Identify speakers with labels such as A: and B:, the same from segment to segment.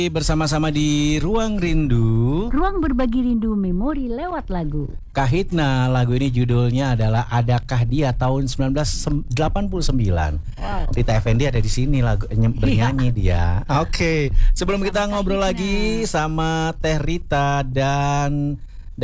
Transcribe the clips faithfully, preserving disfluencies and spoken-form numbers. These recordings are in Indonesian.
A: Bersama-sama di Ruang Rindu,
B: ruang berbagi rindu memori lewat lagu.
A: Kahitna, lagu ini judulnya adalah Adakah Dia tahun sembilan belas delapan puluh sembilan. Wow. Rita Effendy ada di sini lagu bernyanyi dia. Oke, okay. Sebelum kita ngobrol Kahitna lagi sama Teh Rita dan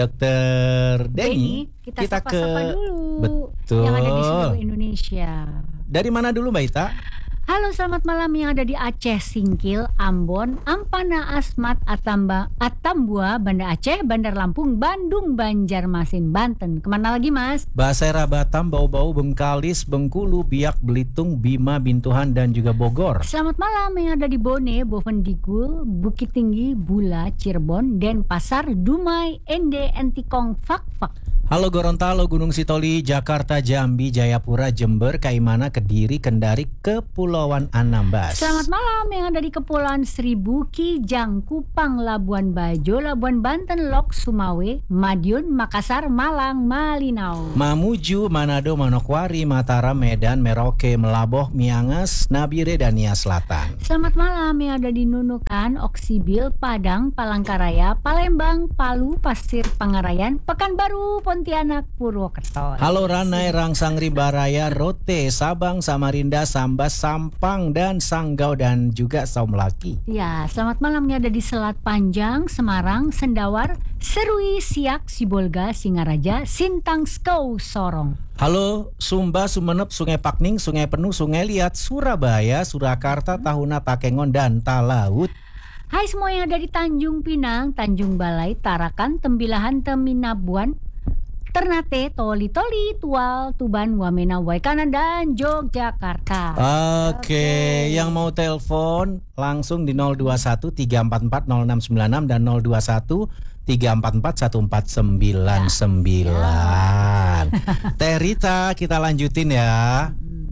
A: Dokter Denny,
B: kita,
A: kita
B: sapa-sapa
A: ke
B: dulu
A: betul
B: yang ada di seluruh Indonesia.
A: Dari mana dulu Mbak Ita?
B: Halo, selamat malam yang ada di Aceh, Singkil, Ambon, Ampana, Asmat, Atamba, Atambua, Banda Aceh, Bandar Lampung, Bandung, Banjarmasin, Banten. Kemana lagi Mas?
A: Basera, Batam, Bau-Bau, Bengkalis, Bengkulu, Biak, Belitung, Bima, Bintuhan, dan juga Bogor.
B: Selamat malam yang ada di Bone, Bovendigul, Bukit Tinggi, Bula, Cirebon, Denpasar, Dumai, Ende, Entikong, Fak-Fak.
A: Halo Gorontalo, Gunung Sitoli, Jakarta, Jambi, Jayapura, Jember, Kaimana, Kediri, Kendari, Kepulauan Anambas.
B: Selamat malam yang ada di Kepulauan Seribu, Kijang, Kupang, Labuan Bajo, Labuan Banten, Lok, Sumawe, Madiun, Makassar, Malang, Malinau.
A: Mamuju, Manado, Manokwari, Mataram, Medan, Merauke, Melaboh, Miangas, Nabire, dan Nia Selatan.
B: Selamat malam yang ada di Nunukan, Oksibil, Padang, Palangkaraya, Palembang, Palu, Pasir Pangarayan, Pekanbaru, Pontianak, Purwokerto.
A: Halo Ranai, Rangsangri, Baraya, Rote, Sabang, Samarinda, Sambas, Sampang, dan Sanggau, dan juga Saumlaki.
B: Ya, selamat malamnya ada di Selat Panjang, Semarang, Sendawar, Serui, Siak, Sibolga, Singaraja, Sintang, Skau, Sorong.
A: Halo Sumba, Sumenep, Sungai Pakning, Sungai Penuh, Sungai Liat, Surabaya, Surakarta, Tahuna, Takengon, dan Talaut.
B: Hai semua yang ada di Tanjung Pinang, Tanjung Balai, Tarakan, Tembilahan, Teminabuan, Ternate, Toli Toli, Tual, Tuban, Wamena, Waikana, dan Yogyakarta.
A: Oke, okay. Yang mau telepon langsung di nol dua satu tiga empat empat nol enam sembilan enam dan nol dua satu tiga empat empat satu empat sembilan sembilan. Ya. Teh Rita, kita lanjutin ya.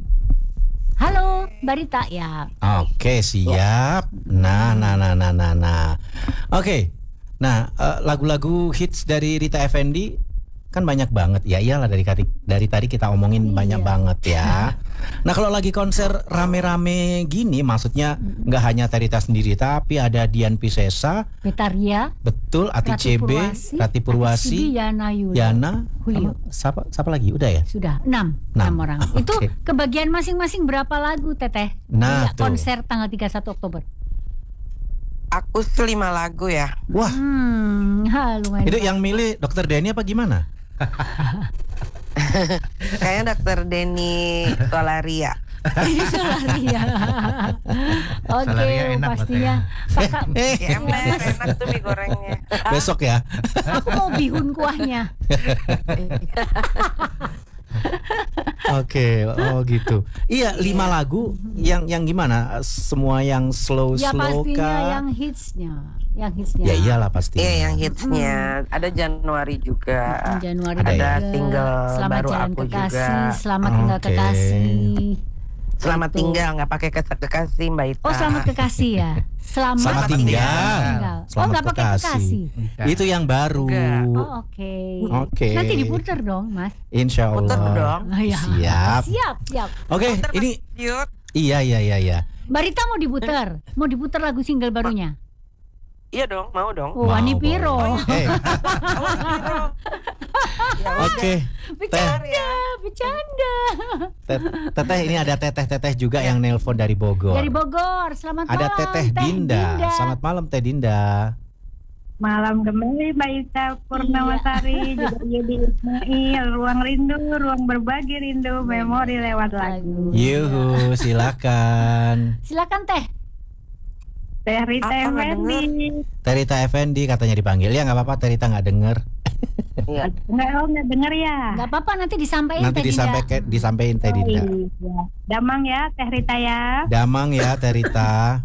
B: Halo, Barita ya.
A: Oke, okay, siap. Nah, nah, nah, nah, nah, nah. Oke, okay. Nah uh, lagu-lagu hits dari Rita Effendy kan banyak banget. Ya iyalah dari tadi dari tadi kita omongin iya. banyak banget ya. Nah kalau lagi konser rame-rame gini, maksudnya nggak hanya Terita sendiri, tapi ada Dian Piscesa,
B: Betaria,
A: betul, Ati C B, Rati Purwasi,
B: Yana, Yulo,
A: Yana,
B: Hulio.
A: Siapa, siapa lagi? Udah ya?
B: Sudah enam, enam orang.
A: Okay.
B: Itu kebagian masing-masing berapa lagu Teteh?
A: Nah,
B: konser tanggal tiga puluh satu Oktober.
C: Aku lima lagu ya.
A: Wah,
B: hmm, ha, lumayan.
A: Itu yang milih Dokter Denny apa gimana?
C: Kayaknya Dokter Denny Solaria.
B: Solaria. Oke, pastinya. Kakak,
C: eh, enak, enak tuh mie gorengnya.
A: Besok ya.
B: Aku mau bihun kuahnya.
A: Oke, okay, oh gitu. Iya, lima lagu yang yang gimana? Semua yang slow
B: ya,
A: slow
B: pastinya
A: kah?
B: yang hitsnya, yang hitsnya.
A: Ya iyalah pasti.
C: Iya, yang hitsnya. Hmm. Ada Januari juga.
B: Januari
C: ada
B: juga.
C: Single
B: Selamat
C: baru
B: Jalan
C: aku
B: Kekasih,
C: juga.
B: Selamat Tinggal
A: okay.
B: Kekasih.
C: Selamat
B: Itu.
C: tinggal, nggak pakai kekasih Mbak Ita.
B: Oh, selamat kekasih ya. Selamat,
A: selamat tinggal.
B: tinggal.
A: Selamat
B: oh, nggak pakai kekasih.
A: Itu yang baru.
B: Oh, oke. Okay.
A: Oke. Okay.
B: Nanti diputer dong, Mas.
A: Insya Allah.
C: Puter dong.
B: Oh, ya.
A: Siap.
B: Siap, siap.
A: Oke, okay, ini.
C: Yuk.
A: Iya, iya, iya, iya.
B: Barita mau diputer, mau diputer lagu single barunya.
C: Iya dong, mau dong.
B: Oh, Wani Piro.
C: Oh,
A: hey. Oke.
B: Bercanda, bercanda.
A: Teteh, ini ada teteh-teteh juga ya. Yang nelpon dari Bogor.
B: Dari Bogor. Selamat
A: ada
B: malam.
A: Ada Teteh Dinda. Dinda. Selamat malam Teh Dinda.
D: Malam kembali Mbak Ita Purnamasari, juga Yudi Ismail, Ruang Rindu, Ruang Berbagi Rindu, Memori lewat lagu.
A: Yuhu, silakan.
B: Silakan Teh.
D: Teh Rita Effendy.
A: Teh Rita Effendy katanya dipanggil. Ya nggak apa-apa, Teh Rita nggak denger.
D: Iya. Nggak, oh nggak denger ya.
B: Nggak apa-apa, nanti disampaikan.
A: Nanti disampaikan, disampaikan Teh Dinda.
D: Oh, iya. Damang ya Teh Rita ya.
A: Damang ya Teh Rita.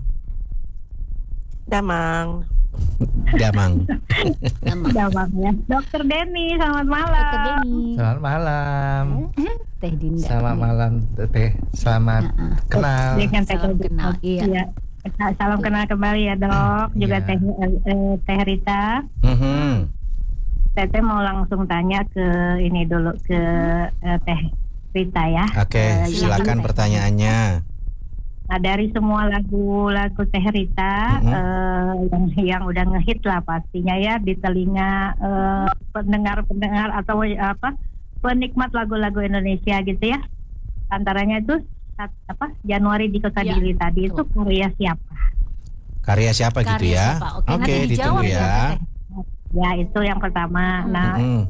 C: Damang.
A: Damang.
D: Damang ya. Dokter Denny, selamat malam.
B: Dokter Denny.
E: Selamat malam.
B: Teh Dinda.
E: Selamat malam Teh. Selamat uh-uh. kenal.
B: Salam kenal. Iya.
D: iya. Salam kenal kembali ya Dok. Juga Teh eh, Teh Rita.
A: Mm-hmm.
D: Teteh mau langsung tanya ke ini dulu ke uh, Teh Rita ya.
A: Oke, okay, uh, silakan pertanyaannya.
D: Nah, dari semua lagu-lagu Teh Rita
A: Mhm.
D: eh, yang yang udah ngehit lah pastinya ya di telinga eh, pendengar-pendengar atau apa penikmat lagu-lagu Indonesia gitu ya. Antaranya itu sat- apa Januari di Kota
B: Iya,
D: Dili tadi itu
B: betul.
D: karya siapa?
A: Karya siapa gitu
B: Karya
A: ya?
B: siapa? Oke, nanti
A: Oke,
B: dijawab
A: ditunggu
B: ya,
A: ya.
B: Teteh.
D: Ya itu yang pertama.
B: Hmm.
D: Nah
A: Mm-mm.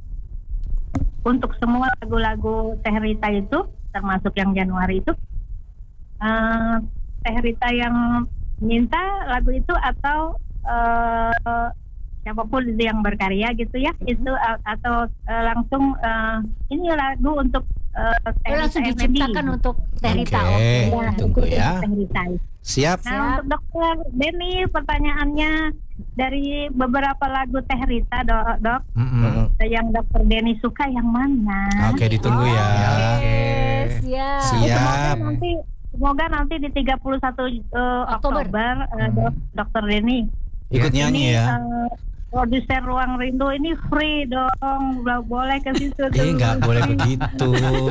D: untuk semua lagu-lagu Teh Rita itu termasuk yang Januari itu eh, Teh Rita yang minta lagu itu atau eh, siapapun itu yang berkarya gitu ya itu a- atau eh, langsung eh, ini lagu untuk eh, Teh
B: Oh, langsung
D: Rita Effendi.
B: diciptakan untuk Teh Rita.
A: Oke.
B: Oke.
D: Ya,
A: Tunggu
D: itu
A: ya.
D: Teh Rita.
A: Siap.
D: Nah
B: Siap.
D: untuk dokter Denny pertanyaannya dari beberapa lagu Teh Rita dok, dok
E: Mm-mm.
D: yang dokter Denny suka yang mana?
A: Oke, ditunggu ya.
B: Oke, siap.
A: Siap.
D: Semoga nanti semoga nanti di tiga puluh satu eh,
B: Oktober.
D: Oktober eh, dok, dokter Denny
A: Ikut
E: Ya.
A: nyanyi
D: ini
A: ya.
D: eh, produser Ruang Rindu ini free dong, nggak boleh ke situ.
A: Eh,
D: tuh.
A: nggak boleh begitu.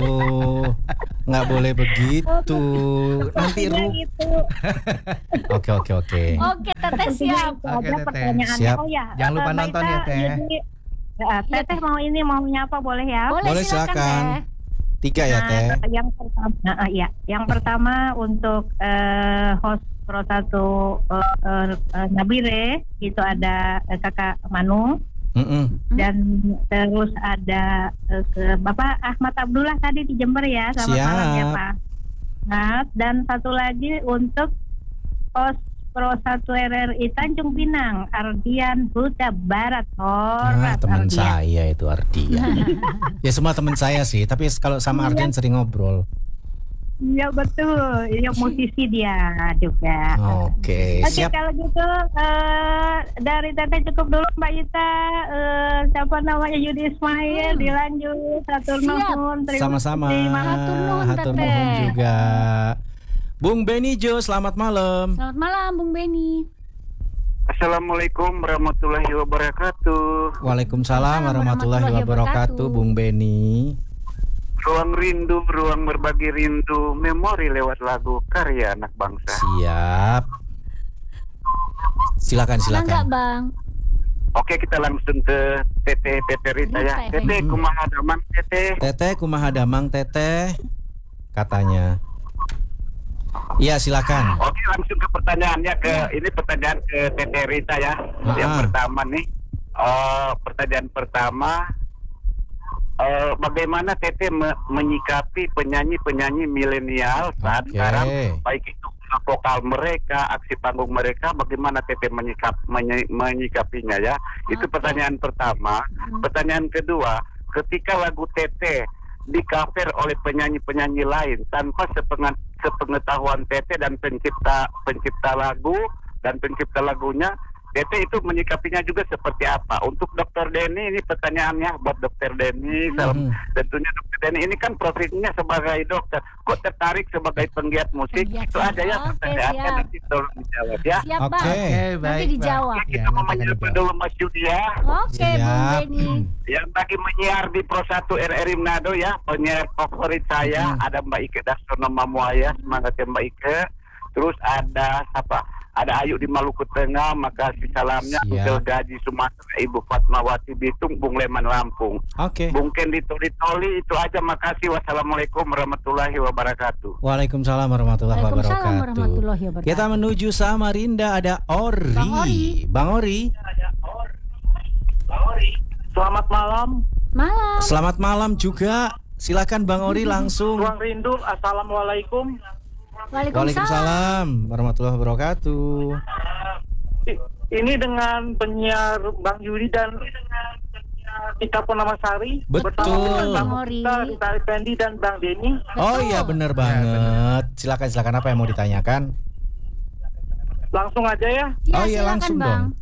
A: Nggak boleh begitu. Nanti
D: Maksudnya
A: ru.
D: itu
A: Oke, oke, oke.
B: Oke, Teteh siap.
D: itu
E: Oke,
D: aja
E: Teteh.
D: pertanyaannya.
A: Siap.
D: Oh ya,
E: Jangan lupa
D: eh,
E: nonton
D: Mbak
E: ya,
D: Ita,
E: Teh.
D: Jadi, eh, Teteh mau ini mau nyapa boleh ya?
B: Boleh,
A: Boleh,
B: silakan,
A: silakan.
B: Teh.
A: Tiga ya, Teh.
D: Nah, yang pertama, nah, ya, yang pertama untuk eh, host Pro satu eh, eh, Nabire itu ada eh, Kakak Manu
A: Mm-mm.
D: dan terus ada eh, ke Bapak Ahmad Abdullah tadi di Jember ya, selamat
A: Siap.
D: malam ya Pak. Nah, dan satu lagi untuk host Pro satu R R I Tanjung Pinang, Ardian Huta Barat.
A: Ah,
D: Horas
A: teman
D: Ardian.
A: saya itu Ardian. Ya semua teman saya sih, tapi kalau sama Ardian sering ngobrol.
D: Iya betul, iya musisi dia juga.
A: Oke,
D: Oke
A: siap.
D: kalau gitu eh, dari Teteh cukup dulu Mbak Ita. Eh, siapa namanya Yudi Ismail
B: Hmm.
D: dilanjut. Hatur
B: Siap.
D: nuhun. Terima
A: Sama-sama.
D: kasih.
B: Hatur nuhun,
A: Hatur
B: Teteh.
A: nuhun juga. Bung Benny Jo, selamat malam.
B: Selamat malam, Bung Benny.
F: Assalamualaikum warahmatullahi wabarakatuh.
A: Waalaikumsalam warahmatullahi
B: warahmatullahi
A: wabarakatuh,
B: wabarakatuh.
A: Bung Benny.
F: Ruang rindu, ruang berbagi rindu, memori lewat lagu karya anak bangsa.
A: Siap. Silakan,
B: Enggak,
A: silakan.
B: Bang.
F: Oke, kita langsung ke Teteh Teteh Rita ya.
B: Rita,
F: Teteh
A: Effendi.
F: kumaha damang Teteh.
A: Teteh kumaha damang Teteh katanya. Iya, silakan.
F: Oke, langsung ke pertanyaannya ke ini pertanyaan ke Teteh Rita ya.
A: Ah.
F: Yang pertama nih, eh, pertanyaan pertama, eh, bagaimana Teteh me- menyikapi penyanyi-penyanyi milenial saat
A: Oke.
F: sekarang, baik itu vokal mereka, aksi panggung mereka, bagaimana Teteh menyikap menyi- menyikapinya ya? Itu
B: Oke.
F: pertanyaan pertama.
B: Hmm.
F: Pertanyaan kedua, ketika lagu Teteh di-cover oleh penyanyi-penyanyi lain tanpa sepengen- sepengetahuan Teteh dan pencipta pencipta lagu dan pencipta lagunya, Teteh itu menyikapinya juga seperti apa? Untuk dokter Denny ini pertanyaannya buat dokter Denny. Salam-
A: Mhm.
F: Tentunya dokter Denny ini kan profesinya sebagai dokter. Kok tertarik sebagai penggiat musik?
B: Penggiat
F: Itu aja ya
B: musik. Oke,
F: pertanyaannya,
B: siap.
F: nanti tolong dijawab ya.
B: Siap,
A: Oke.
B: Bang.
E: Oke, baik.
B: Nanti
E: Bang.
B: dijawab.
F: Oke,
E: Ya,
F: kita
E: nanti akan
F: memanggil
E: dijawab.
F: dulu Mas Yudi ya.
B: Oke, Bung
A: Siap.
B: Benny.
F: Yang lagi menyiar di Pro satu R R I Manado ya, penyiar favorit saya,
A: Hmm.
F: ada Mbak Ike Daksono Mamuaya, semangat ya Mbak Ike. Terus ada apa? Ada Ayu di Maluku Tengah, makasih salamnya.
A: Siap.
F: Until Gaji Sumatera, Ibu Fatmawati Bitung, Bung Leman Lampung.
A: Oke.
F: Bung Kendi Toli Toli, itu aja, makasih. Wassalamualaikum warahmatullahi wabarakatuh.
A: Waalaikumsalam warahmatullahi
B: Waalaikumsalam
A: wabarakatuh.
B: warahmatullahi wabarakatuh.
A: Kita menuju Samarinda, ada Ori.
B: Bang Ori.
A: Bang Ori.
F: Selamat malam,
B: Malam.
A: Selamat malam juga. Silakan Bang Ori langsung.
F: Ruang Rindu. Assalamualaikum.
B: Waalaikumsalam.
A: Waalaikumsalam warahmatullahi wabarakatuh.
F: Ini dengan penyiar Bang Yudi dan Ika Purnamasari.
A: Betul.
B: Betul, Bang Ori.
F: Rita Effendi dan Bang Denny.
A: Oh
B: Betul.
A: iya benar banget. Silakan silakan apa yang mau ditanyakan?
F: Langsung aja ya.
B: Ya,
A: Oh iya,
B: silakan,
A: langsung
B: Bang.
A: dong.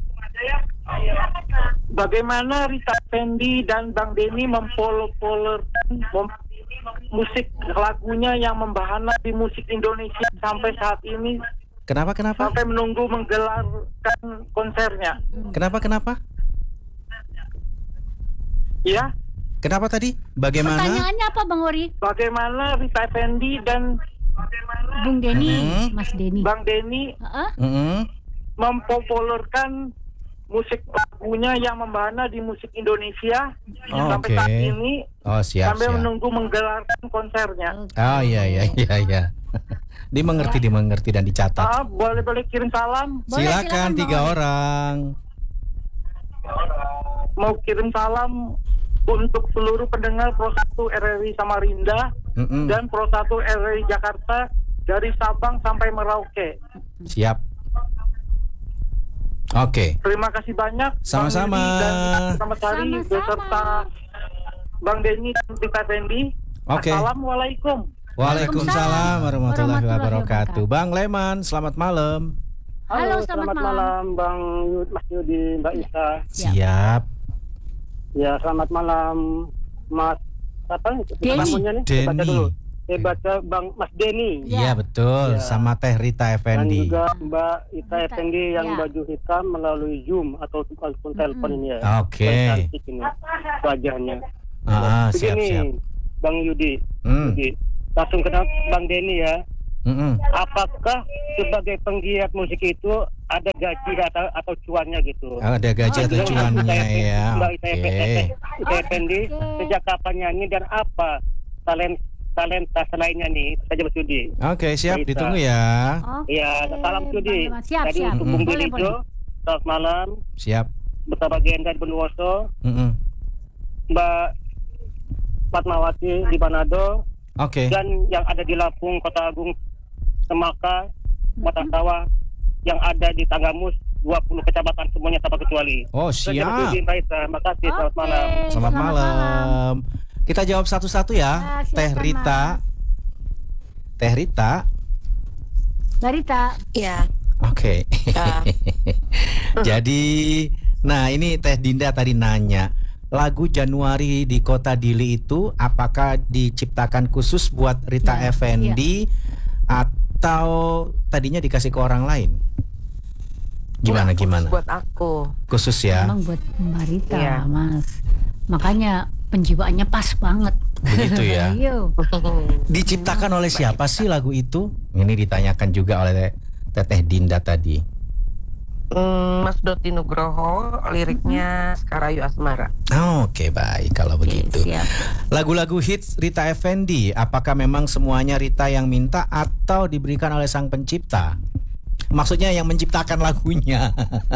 F: Bagaimana Rita Effendi dan Bang Denny mempopulerkan mem- musik lagunya yang membahana di musik Indonesia sampai saat ini,
A: Kenapa kenapa?
F: sampai menunggu menggelarkan konsernya?
A: Kenapa kenapa?
F: Ya,
A: Kenapa tadi? Bagaimana?
B: Pertanyaannya apa, Bang Ori?
F: bagaimana Rita Effendi dan
B: Bung Denny,
A: Mm-hmm.
B: Mas Denny.
G: Bang Denny
B: Heeh.
A: Mm-mm.
G: mempopulerkan musik lagunya yang membahana di musik Indonesia
A: Oh,
G: sampai
A: oke.
G: saat ini,
A: Oh siap
G: sampai
A: siap.
G: menunggu menggelarkan konsernya.
B: Oke.
A: Oh iya iya iya iya. Dimengerti dimengerti dan dicatat.
G: Ah, boleh-boleh kirim salam.
B: Boleh,
A: Silakan
B: silakan,
A: tiga
B: Bang.
A: orang.
G: Mau kirim salam untuk seluruh pendengar Pro satu R R I Samarinda
A: Mm-mm.
G: dan Pro satu R R I Jakarta dari Sabang sampai Merauke.
A: Siap. Oke.
G: Terima kasih banyak.
A: Sama-sama.
G: Bang Yudi dan Selamat Hari
B: Sama-sama.
G: beserta Bang Denny dan Tita Fendi.
A: Oke.
G: Assalamualaikum.
A: Waalaikumsalam warahmatullahi
B: Warahmatullahi
A: wabarakatuh. Bang Leman, selamat malam.
B: Halo, selamat malam.
G: Bang Yud, Mas Yudi, Mbak Isa.
B: Siap.
A: Siap.
G: Ya, selamat malam Mas apa nih?
B: Denny.
G: Namanya nih? Saya baca
A: Denny.
G: dulu. Saya baca Bang Mas Denny.
A: Iya betul,
G: Ya.
A: sama Teh Rita
G: Dan
A: Effendi.
G: juga Mbak Ita
B: Rita,
G: Effendi yang
B: ya.
G: baju hitam melalui Zoom atau telepon telepon ini ya.
A: Oke.
G: Cantik ini wajahnya.
A: Ah, siap
G: Begini,
A: siap.
G: Bang Yudi,
A: Hmm.
G: Yudi. Langsung kenal Bang Denny ya.
A: Mm-mm.
G: Apakah sebagai penggiat musik itu ada gaji atau, atau cuannya gitu?
A: Ada gaji atau
G: Mbak
A: cuannya
G: Ita-
A: ya.
G: Mbak
A: Oke.
G: Ita Effendi, Ita Effendi,
B: Oke.
G: sejak kapan nyanyi dan apa talent talenta selainnya nih? Itu saja Mas Yudi.
A: Oke, siap
G: Mbak Ita.
A: ditunggu ya.
B: Oke.
G: Iya, salam Yudi.
B: Bang Leman. Siap,
G: Tadi
B: siap.
G: untuk Bung
B: Boleh,
G: Billy
B: boleh.
G: Jo, selamat malam.
A: Siap.
G: Bersama Genda di Bondowoso,
A: Mm-mm.
G: Mbak Fatmawati di Manado,
A: Oke.
G: dan yang ada di Lampung, Kota Agung, Semaka, Kota Sawah, yang ada di Tanggamus, dua puluh kecamatan semuanya tanpa kecuali.
A: Oh,
G: Saya
A: siap.
G: Yudi, Mbak Ita. Makasih, selamat
B: Oke,
G: malam.
A: Selamat malam. Kita jawab satu-satu ya.
B: Ya, silakan,
A: Teh Rita.
B: Mas.
A: Teh Rita.
B: Mbak Rita.
C: Iya.
A: Oke.
C: Ya.
A: Jadi, nah ini Teh Dinda tadi nanya, lagu Januari di Kota Dili itu apakah diciptakan khusus buat Rita
B: Ya,
A: Effendi atau tadinya dikasih ke orang lain? Gimana
C: Khusus
A: gimana?
C: Buat aku.
A: Khusus ya.
B: Emang buat Mbak Rita,
C: Iya.
B: Mas. Makanya penjiwaannya pas banget.
A: Begitu ya.
B: Ayo.
A: Diciptakan oleh siapa sih lagu itu? Ini ditanyakan juga oleh Teteh Dinda tadi.
C: Hmm, Mas Doti Nugroho, liriknya Sekarayu Asmara.
A: Oke, baik kalau
B: Oke,
A: begitu.
B: siap.
A: Lagu-lagu hits Rita Effendi, apakah memang semuanya Rita yang minta atau diberikan oleh sang pencipta? Maksudnya yang menciptakan lagunya.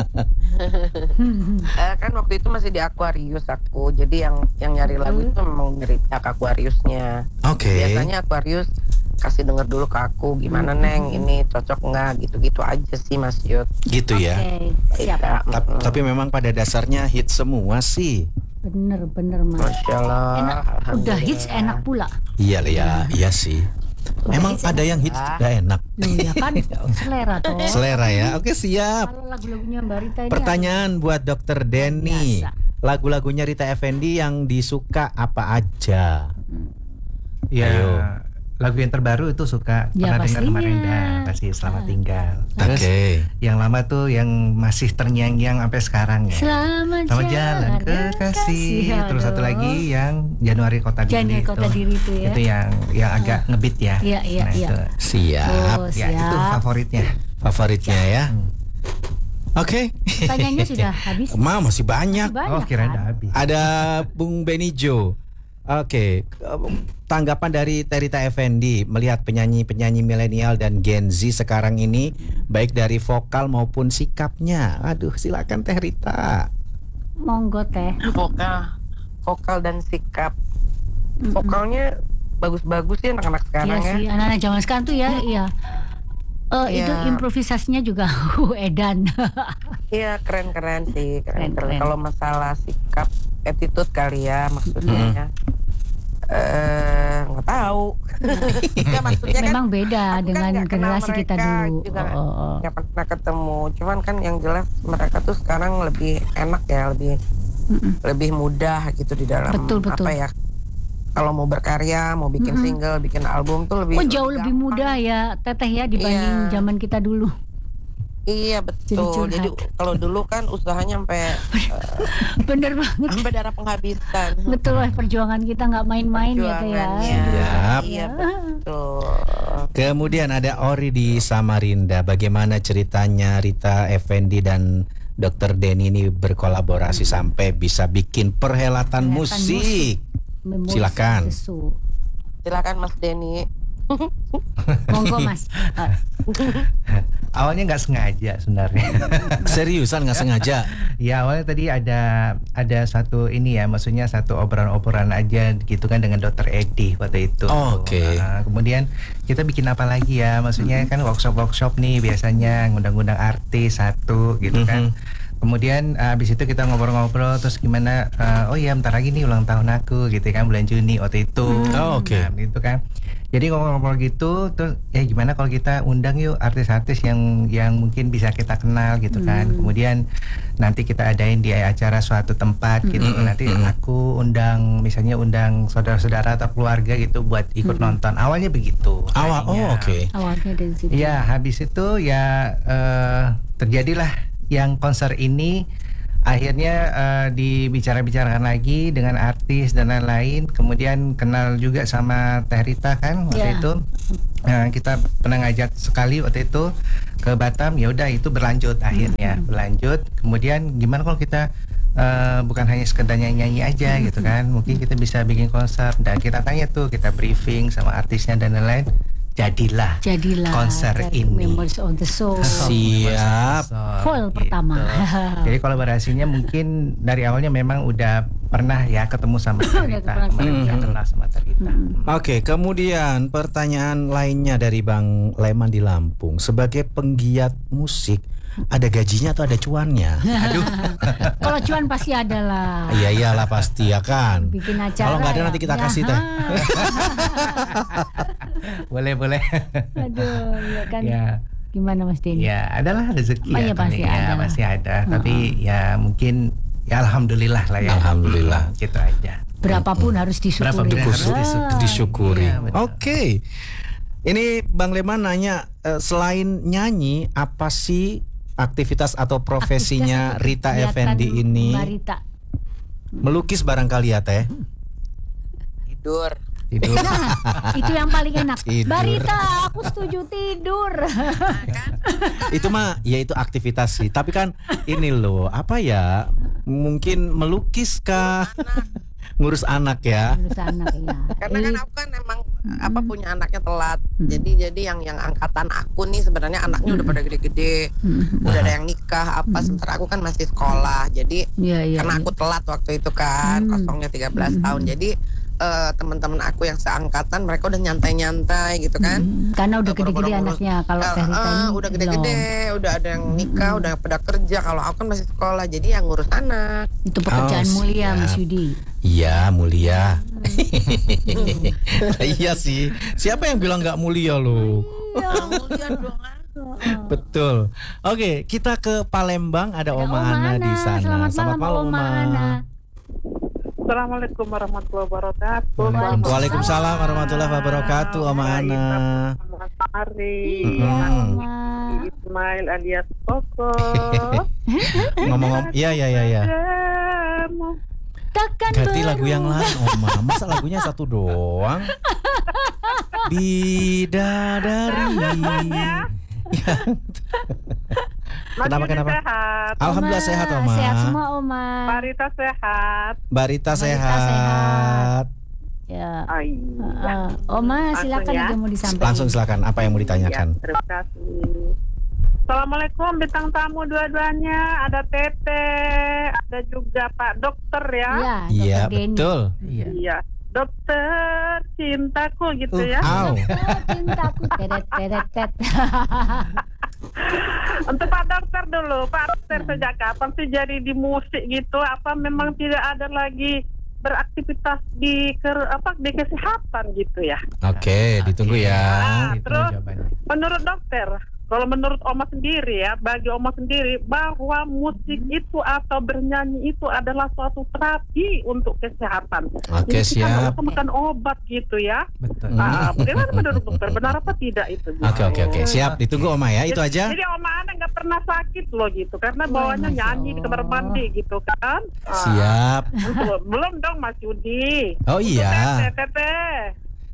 C: Eh, kan waktu itu masih di Aquarius aku, jadi yang yang nyari lagu itu memang dari pihak Aquariusnya.
A: Oke.
C: Biasanya Aquarius kasih denger dulu ke aku, gimana Neng, ini cocok nggak, gitu-gitu aja sih Mas Yud.
A: Gitu ya.
B: Oke, siap.
C: Iya,
A: Ta-
C: mm-mm.
A: Tapi memang pada dasarnya hits semua sih.
B: Bener, bener, Mas.
C: Masya Allah.
B: Enak, udah hits
C: Alhamdulillah.
B: enak pula.
A: Iya ya, iya sih. Emang
B: hits
A: ada
B: enak
A: yang hits
C: ya.
A: udah enak.
B: Loh, ya kan selera toh.
A: Selera ya. Oke, siap.
B: Kalau lagu-lagunya Mbak Rita ini
A: Pertanyaan buat Dokter Denny.
B: Biasa.
A: Lagu-lagunya Rita Effendi yang disuka apa aja?
E: Ya,
A: Ayo.
E: lagu yang terbaru itu suka
B: Ya,
E: pernah dengar
B: pastinya.
E: kemarin dah, pasti Selamat
B: Ah.
E: Tinggal. Terus
A: Oke.
E: yang lama tuh yang masih terngiang-ngiang sampai sekarang ya.
B: Selamat,
E: Selamat jalan ke kasih. Terus satu lagi yang Januari Kota Dili
B: Januari
E: itu.
B: Kota Diri itu ya.
E: Itu yang yang agak ngebit ya.
B: Iya, iya,
E: Nah,
B: iya.
E: itu.
A: Siap.
B: Oh,
E: Ya, itu
B: siap.
E: favoritnya.
A: Favoritnya ya.
E: Hmm.
A: Oke.
B: Pertanyaannya sudah habis.
A: Ma masih banyak.
B: Banyak,
E: Oh, kirain
B: kan?
E: udah habis.
A: Ada Bung Benny Jo. Oke, tanggapan dari Rita Effendi melihat penyanyi-penyanyi milenial dan Gen Z sekarang ini, baik dari vokal maupun sikapnya. Aduh, silakan Teh Rita.
B: Monggo Teh.
C: Vokal, vokal dan sikap.
B: Mm-mm.
C: Vokalnya bagus-bagus sih anak-anak sekarang
B: Iya
C: ya.
B: sih, anak-anak zaman sekarang tuh ya, iya. Eh
C: Iya.
B: itu improvisasinya juga edan.
C: Iya, keren-keren sih,
B: Keren,
C: keren-keren.
B: keren.
C: Kalau masalah sikap, attitude kali ya maksudnya
A: Mm-mm.
C: ya. Eh, nggak tahu. Nggak, maksudnya kan
B: Memang beda
C: aku kan
B: dengan
C: nggak kenal
B: generasi kita
C: mereka,
B: dulu.
C: juga
B: Oh, oh, oh.
C: nggak pernah ketemu. Cuman kan yang jelas mereka tuh sekarang lebih enak ya, lebih
B: Mm-mm.
C: lebih mudah gitu di dalam
B: Betul, betul.
C: apa ya? Kalau mau berkarya, mau bikin
B: Mm-mm.
C: single, bikin album tuh lebih
B: Oh jauh lebih
C: gampang.
B: mudah ya Teteh ya dibanding
C: Iya.
B: zaman kita dulu.
C: Iya betul.
B: Jadi
C: Jadi,
B: curhat.
C: kalau dulu kan usahanya sampai
B: Bener banget.
C: sampai darah penghabisan.
B: Betul lah perjuangan kita nggak main-main ya Teh ya.
C: Perjuangannya.
A: Siap.
C: Iya betul.
A: Kemudian ada Ori di Samarinda. Bagaimana ceritanya Rita Effendi dan dokter Denny ini berkolaborasi sampai bisa bikin perhelatan
B: Perhelatan
A: musik?
B: Memosi
A: Silakan.
B: Desu.
C: Silakan Mas Denny.
B: Monggo Mas. Ah,
E: Awalnya nggak sengaja sebenarnya.
A: Seriusan nggak sengaja?
E: Ya awalnya tadi ada ada satu ini ya, maksudnya satu obrolan-obrolan aja gitu kan dengan dokter Edi waktu itu.
A: Oh, oke.
E: Nah, kemudian kita bikin apa lagi ya? Maksudnya kan workshop-workshop nih biasanya ngundang-ngundang artis satu gitu kan. Kemudian uh, abis itu kita ngobrol-ngobrol terus gimana? uh, oh ya bentar lagi nih ulang tahun aku gitu kan, bulan Juni waktu itu.
A: Oh, oke.
E: Nah, gitu kan. Jadi ngobrol-ngobrol gitu, terus ya gimana kalau kita undang yuk artis-artis yang yang mungkin bisa kita kenal gitu kan. Kemudian nanti kita adain di acara suatu tempat gitu. Nanti aku undang misalnya undang saudara-saudara atau keluarga gitu buat ikut nonton. Awalnya begitu.
A: Awal, oh
E: tadinya.
A: oke.
B: awalnya dari situ.
E: Ya habis itu ya eh, terjadilah yang konser ini. Akhirnya uh, dibicara-bicarakan lagi dengan artis dan lain-lain. Kemudian kenal juga sama Teh Rita kan waktu
B: Ya.
E: itu. Nah, kita pernah ngajak sekali waktu itu ke Batam. Ya udah itu berlanjut akhirnya berlanjut. Kemudian gimana kalau kita uh, bukan hanya sekedar nyanyi aja gitu kan? Mungkin kita bisa bikin konser. Dan kita tanya tuh, kita briefing sama artisnya dan lain-lain. Jadilah,
B: Jadilah
E: konser
B: dari
E: ini.
B: Memories of the Soul.
A: Siap.
B: Full pertama.
E: Jadi kolaborasinya mungkin dari awalnya memang udah pernah ya ketemu sama
B: Udah
E: Rita,
B: pernah
E: kemarin
A: ketemu.
E: udah kenal sama Rita.
A: Oke, kemudian pertanyaan lainnya dari Bang Leman di Lampung. Sebagai penggiat musik, ada gajinya atau ada cuannya? Aduh.
B: Kalau cuan pasti ada lah.
A: Iya iyalah pasti ya kan.
B: Bikin acara.
A: Kalau nggak ada
B: ya.
A: nanti kita
B: Ya,
A: kasih teh.
E: Boleh boleh.
B: Aduh, ya kan.
E: Ya,
B: Gimana Mas Denny?
E: ya adalah rezeki
B: Oh,
E: ya,
B: ya, pasti
E: paling. ya
B: ada.
E: pasti ada. Tapi ya mungkin ya alhamdulillah lah ya.
A: Alhamdulillah.
E: Gitu aja.
B: Berapapun harus disyukuri.
E: Berapapun harus
B: Ah,
E: disyukuri.
A: Disyukuri.
E: Iya, betul.
A: Oke. Ini Bang Leman nanya, eh, selain nyanyi, apa sih aktivitas atau profesinya
B: aktivitas
A: Rita
B: kegiatan
A: Effendi ini?
B: Mbak Rita.
A: Melukis barangkali ya Teh?
C: Tidur.
E: Tidur.
B: Nah, itu yang paling enak.
A: Tidur.
B: Mbak Rita, aku setuju tidur.
A: Itu mah ya itu aktivitas sih. Tapi kan ini loh, apa ya? Mungkin melukis kah? Ngurus anak ya.
B: Ngurus anak ya.
C: Karena kan
B: Ih,
C: aku kan emang apa
B: Hmm.
C: punya anaknya telat.
B: Hmm.
C: Jadi jadi yang yang angkatan aku nih sebenarnya anaknya udah pada gede-gede,
B: hmm,
C: udah ada yang nikah apa.
B: Hmm.
C: Sementara aku kan masih sekolah. Jadi
B: Iya, iya.
C: karena
B: iya.
C: aku telat waktu itu kan,
B: Hmm.
C: kosongnya tiga belas
B: Hmm.
C: tahun. Jadi eh, teman-teman aku yang seangkatan mereka udah nyantai-nyantai gitu kan.
B: Hmm, Karena udah
C: Nggak
B: gede-gede
C: perlu-perlu
B: anaknya. Kalau
C: Eh,
B: Teh Rita
C: eh,
B: ini
C: udah gede-gede, udah ada yang nikah,
B: Hmm.
C: udah pada kerja. Kalau aku kan masih sekolah, jadi yang ngurus anak.
B: belum. Itu pekerjaan
A: Oh,
B: mulia
A: siap.
B: Mas Yudi.
A: Iya mulia. Iya sih. Siapa yang bilang nggak mulia loh?
C: Ah, mulia dong. ah.
A: Betul. Oke, kita ke Palembang. Ada
B: Ada
A: Oma
B: Oma
A: Ana di
B: Ana.
A: sana.
B: Selamat malam, Oma Ana.
H: Assalamualaikum warahmatullahi wabarakatuh.
B: Waalaikumsalam.
A: Waalaikumsalam warahmatullahi wabarokaatuh, Oma Ana.
H: Mas Ari,
B: Iya,
A: Mm-mm.
B: Oma.
H: Ismail alias Koko.
A: Ngomong-ngomong, iya iya iya iya.
H: Kamu
B: Takkan
A: Ganti lagu
B: baru.
A: yang lain, Oma. Masa lagunya satu doang? Bidadari.
H: Mas
A: Kenapa,
H: Yudi
A: kenapa?
H: sehat,
A: Alhamdulillah
B: Oma,
A: sehat, Oma.
B: Sehat semua, Oma.
H: Marita sehat.
A: Barita
B: Barita
A: sehat.
B: sehat. Ya.
H: Oh, iya.
B: Heeh. Oma, silakan
H: Langsung ya.
B: ada yang mau disampaikan.
A: Langsung silakan. Apa yang mau ditanyakan?
H: Ya, terima kasih. Assalamualaikum bintang tamu dua-duanya. Ada Tete, ada juga Pak Dokter ya.
B: Iya,
A: Iya
B: Dokter Denny.
A: betul.
E: Iya.
H: Iya. Dokter cintaku gitu
A: Uh,
H: ya.
A: Au.
B: Oh, cintaku teret teret tet.
H: Untuk Pak Dokter dulu, Pak Dokter sejak kapan sih jadi di musik gitu? Apa memang tidak ada lagi beraktivitas di ke, apa di kesehatan gitu ya?
A: Oke, ditunggu ya.
H: Ah,
E: Itu
H: terus?
E: jawabannya.
H: Menurut dokter, kalau menurut Oma sendiri ya, bagi Oma sendiri bahwa musik itu atau bernyanyi itu adalah suatu terapi untuk kesehatan.
A: Oke,
H: Jadi kita nggak
A: siap.
H: usah makan obat gitu ya.
E: Betul.
H: Ah, bagaimana menurut dokter? Benar apa tidak itu?
A: Oke, oke, oke. Siap, ditunggu Oma ya. Itu aja.
H: Jadi Oma Ana nggak pernah sakit loh gitu, karena
B: Wah,
H: bawahnya
B: Masya
H: nyanyi di kamar
B: Allah.
H: mandi gitu kan. Ah,
A: Siap.
H: untuk- belum dong Mas Yudi.
A: Oh
H: Untuk
A: iya.
H: Tete, Tete.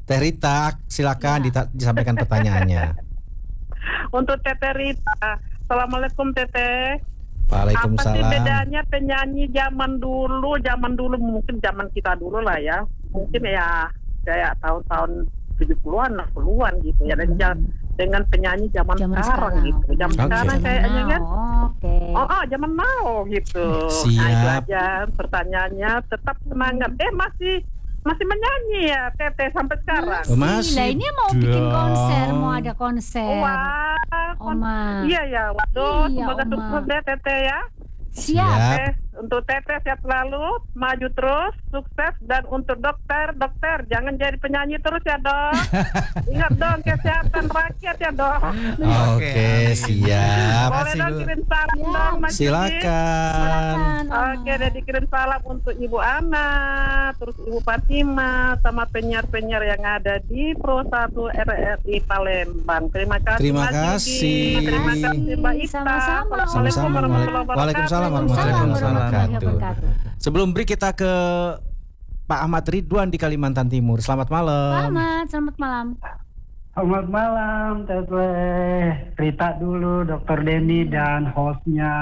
A: Teh Rita, silakan
B: Ya.
A: dita- disampaikan pertanyaannya.
H: Untuk Teteh Rita. Assalamualaikum Teteh. Apa sih
A: Waalaikumsalam.
H: bedanya penyanyi zaman dulu, zaman dulu mungkin zaman kita dulu lah ya. Mungkin ya kayak tahun-tahun tujuh puluhan, enam puluhan gitu ya. Dan ja- dengan penyanyi zaman,
B: Zaman
H: sekarang,
B: sekarang.
H: gitu. Zaman
A: Oke.
H: sekarang
B: Zaman
H: kayaknya kan.
B: now, Oke.
H: Oh, oh, zaman now gitu. Nah, itu
A: Siap.
H: aja pertanyaannya. Tetap semangat. Eh masih masih menyanyi ya Teteh sampai sekarang.
A: Oh, masih
B: Gila, ini mau bikin
A: dong.
B: konser, mau ada konser.
H: Wah, kon-
B: Oma.
H: iya ya. Waduh,
B: Iya,
H: semoga
B: Oma.
H: sukses deh Teteh ya.
B: Siap.
A: Siap.
H: Eh, untuk Teteh sehat selalu, maju terus, sukses. Dan untuk dokter, dokter jangan jadi penyanyi terus ya dok. Ingat dong kesehatan rakyat ya dok.
A: Oke,
E: Oke,
A: siap.
H: Boleh
E: Makasih,
H: dong
E: Bu.
H: kirim salam
B: Ya,
H: dong Mas Didi.
A: Silakan.
B: Silakan, Oma.
H: Oke, dan dikirim salam untuk Ibu Ana, terus Ibu Fatima, sama penyiar-penyiar yang ada di Pro satu R R I Palembang. Terima kasih.
A: Terima
H: Mas Yudi.
A: kasih.
H: Terima kasih Mbak Ita.
B: Sama-sama.
H: Assalamualaikum
A: Sama-sama.
H: warahmatullahi wabarakatuh.
A: Waalaikumsalam warahmatullahi
B: Waalaikumsalam warahmatullahi
A: wabarakatuh.
B: wabarakatuh.
A: Sebelum break kita ke Pak Ahmad Ridwan di Kalimantan Timur. Selamat malam.
B: Selamat, selamat malam.
I: Selamat malam, Teteh Rita dulu, Dokter Denny dan hostnya